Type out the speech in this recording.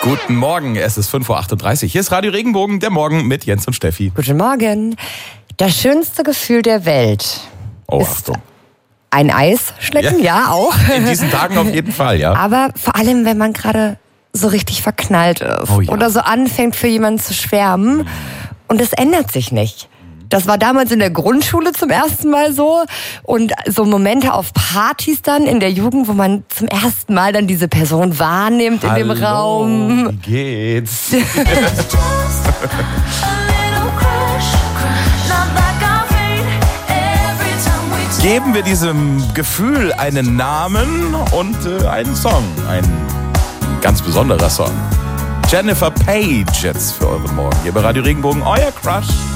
Guten Morgen, es ist 5.38 Uhr. Hier ist Radio Regenbogen, der Morgen mit Jens und Steffi. Guten Morgen. Das schönste Gefühl der Welt ist Achtung. ein Eis schlecken, ja auch. In diesen Tagen auf jeden Fall, ja. Aber vor allem, wenn man gerade so richtig verknallt ist oder so anfängt, für jemanden zu schwärmen und es ändert sich nicht. Das war damals in der Grundschule zum ersten Mal so und so Momente auf Partys dann in der Jugend, wo man zum ersten Mal dann diese Person wahrnimmt in dem Raum. Wie geht's? Geben wir diesem Gefühl einen Namen und einen Song. Ein ganz besonderer Song. Jennifer Page jetzt für euren Morgen. Hier bei Radio Regenbogen, euer Crush.